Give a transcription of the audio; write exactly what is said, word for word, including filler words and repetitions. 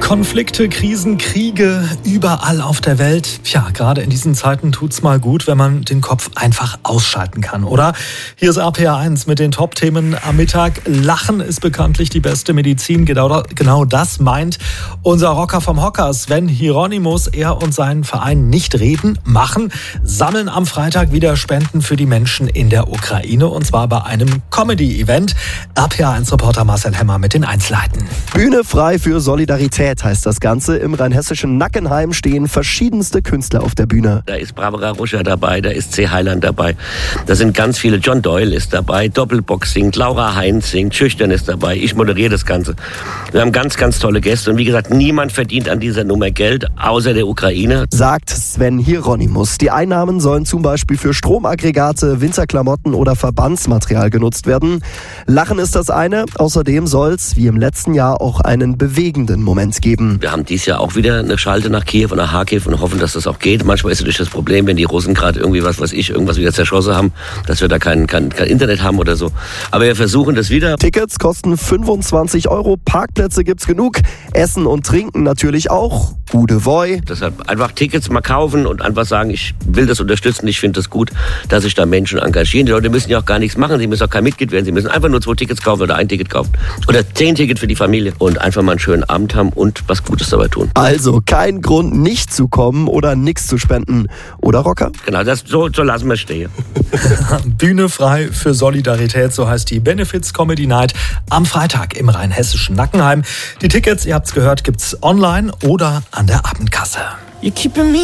Konflikte, Krisen, Kriege, überall auf der Welt. Tja, gerade in diesen Zeiten tut's mal gut, wenn man den Kopf einfach ausschalten kann, oder? Hier ist R P R eins mit den Top-Themen am Mittag. Lachen ist bekanntlich die beste Medizin. Genau, genau das meint unser Rocker vom Hocker, Sven Hieronymus. Er und sein Verein Nicht Reden, Machen sammeln am Freitag wieder Spenden für die Menschen in der Ukraine, und zwar bei einem Comedy-Event. R P R eins-Reporter Marcel Hemmer mit den Einzelheiten. Bühne frei für Solidarität heißt das Ganze. Im rheinhessischen Nackenheim stehen verschiedenste Künstler auf der Bühne. Da ist Barbara Ruscher dabei, da ist C. Heiland dabei. Da sind ganz viele. John Doyle ist dabei, Doppelbox singt, Laura Heinz singt, Schüchtern ist dabei. Ich moderiere das Ganze. Wir haben ganz, ganz tolle Gäste. Und wie gesagt, niemand verdient an dieser Nummer Geld, außer der Ukraine. Sagt Sven Hieronymus. Die Einnahmen sollen zum Beispiel für Stromaggregate, Winterklamotten oder Verbandsmaterial genutzt werden. Lachen ist das eine. Außerdem soll es, wie im letzten Jahr, auch einen bewegenden Moment geben. Wir haben dieses Jahr auch wieder eine Schalte nach Kiew und nach Kharkiv und hoffen, dass das auch geht. Manchmal ist natürlich das Problem, wenn die Russen gerade irgendwie was, was ich, irgendwas wieder zerschossen haben, dass wir da kein, kein, kein Internet haben oder so. Aber wir versuchen das wieder. Tickets kosten fünfundzwanzig Euro, Parkplätze gibt's genug, Essen und Trinken natürlich auch. Gute Voi. Deshalb einfach Tickets mal kaufen und einfach sagen, ich will das unterstützen, ich finde das gut, dass sich da Menschen engagieren. Die Leute müssen ja auch gar nichts machen, sie müssen auch kein Mitglied werden, sie müssen einfach nur zwei Tickets kaufen oder ein Ticket kaufen. Oder zehn Tickets für die Familie und einfach mal einen schönen Abend haben und was Gutes dabei tun. Also kein Grund, nicht zu kommen oder nichts zu spenden. Oder, Rocker? Genau, das, so, so lassen wir stehen. Bühne frei für Solidarität, so heißt die Benefits Comedy Night am Freitag im rheinhessischen Nackenheim. Die Tickets, ihr habt's gehört, gibt's online oder an der Abendkasse. You keeping me